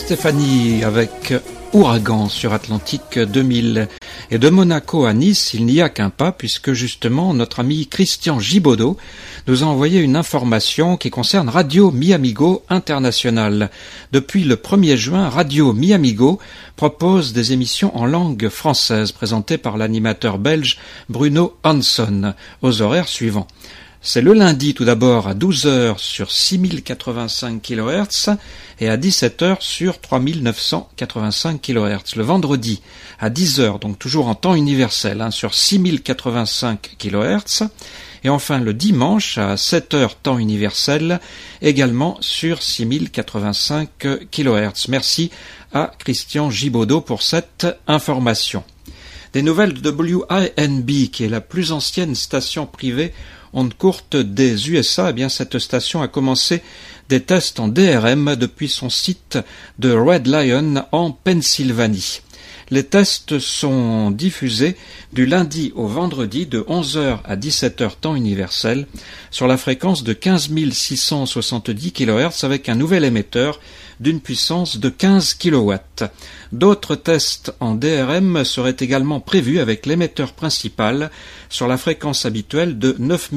Stéphanie avec Ouragan sur Atlantique 2000. Et de Monaco à Nice, il n'y a qu'un pas, puisque justement notre ami Christian Gibaudot nous a envoyé une information qui concerne Radio Mi-Amigo International. Depuis le 1er juin, Radio Mi-Amigo propose des émissions en langue française présentées par l'animateur belge Bruno Hanson, aux horaires suivants. C'est le lundi tout d'abord à 12h sur 6085 kHz et à 17h sur 3985 kHz. Le vendredi à 10h, donc toujours en temps universel, sur 6085 kHz. Et enfin le dimanche à 7h temps universel, également sur 6085 kHz. Merci à Christian Gibaudot pour cette information. Des nouvelles de WINB, qui est la plus ancienne station privée onde courte des USA, eh bien cette station a commencé des tests en DRM depuis son site de Red Lion en Pennsylvanie. Les tests sont diffusés du lundi au vendredi de 11h à 17h temps universel sur la fréquence de 15 670 kHz avec un nouvel émetteur d'une puissance de 15 kW. D'autres tests en DRM seraient également prévus avec l'émetteur principal sur la fréquence habituelle de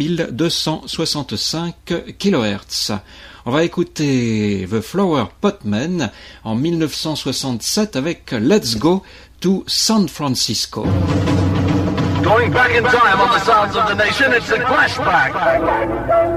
9265 kHz. On va écouter The Flower Potmen en 1967 avec Let's Go to San Francisco. Going back in time on the sounds of the nation, it's a flashback.